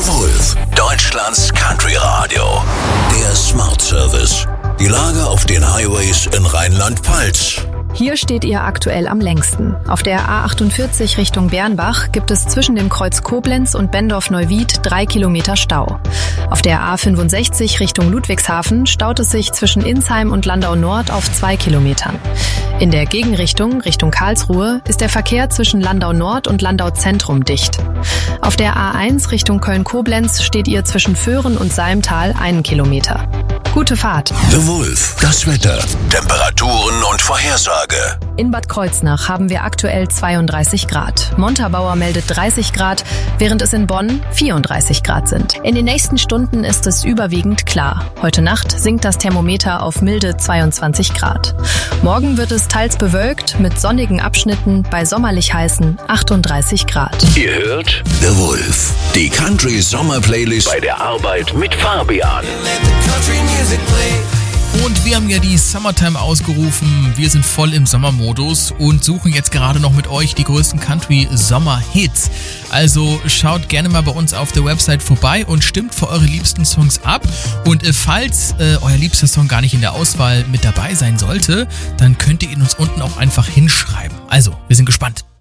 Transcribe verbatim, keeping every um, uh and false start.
The Wolf, Deutschlands Country Radio. Der Smart Service. Die Lage auf den Highways in Rheinland-Pfalz. Hier steht ihr aktuell am längsten. Auf der A achtundvierzig Richtung Bernbach gibt es zwischen dem Kreuz Koblenz und Bendorf-Neuwied drei Kilometer Stau. Auf der A fünfundsechzig Richtung Ludwigshafen staut es sich zwischen Insheim und Landau Nord auf zwei Kilometern. In der Gegenrichtung, Richtung Karlsruhe, ist der Verkehr zwischen Landau Nord und Landau Zentrum dicht. Auf der A eins Richtung Köln-Koblenz steht ihr zwischen Föhren und Salmtal einen Kilometer. Gute Fahrt. The Wolf, das Wetter, Temperaturen und Vorhersage. In Bad Kreuznach haben wir aktuell zweiunddreißig Grad. Montabaur meldet dreißig Grad, während es in Bonn vierunddreißig Grad sind. In den nächsten Stunden ist es überwiegend klar. Heute Nacht sinkt das Thermometer auf milde zweiundzwanzig Grad. Morgen wird es teils bewölkt mit sonnigen Abschnitten bei sommerlich heißen achtunddreißig Grad. Ihr hört The Wolf, die Country Sommer Playlist bei der Arbeit mit Fabian. Und wir haben ja die Summertime ausgerufen. Wir sind voll im Sommermodus und suchen jetzt gerade noch mit euch die größten Country-Sommer-Hits. Also schaut gerne mal bei uns auf der Website vorbei und stimmt für eure liebsten Songs ab. Und äh, falls äh, euer liebster Song gar nicht in der Auswahl mit dabei sein sollte, dann könnt ihr ihn uns unten auch einfach hinschreiben. Also, wir sind gespannt.